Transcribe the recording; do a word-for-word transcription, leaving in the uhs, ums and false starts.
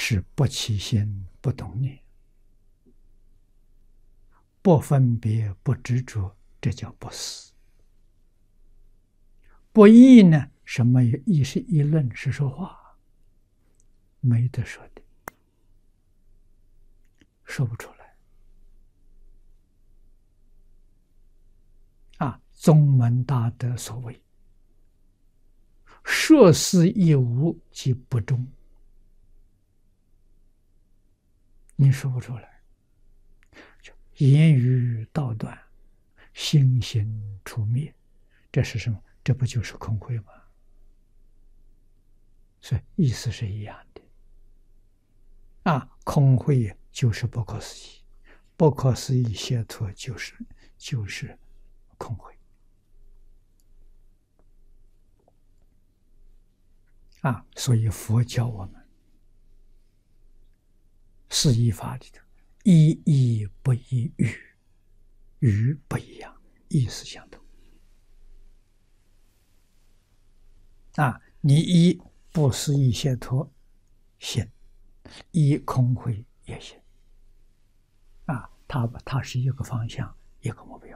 是不起心不动念，不分别不执着，这叫不思。不议呢？什么议？是议论，是说话，没得说的，说不出来。啊，宗门大德所谓说思亦无即不忠，你说不出来，言语道断，心行出灭，这是什么？这不就是空慧吗？所以意思是一样的。啊，空慧就是不可思议，不可思议解脱就是就是空慧。啊，所以佛教我们四依法里头，一义不一语，语不一样，意思相同。啊，你依不思议解脱行，依空慧也行。啊，它它是一个方向，一个目标。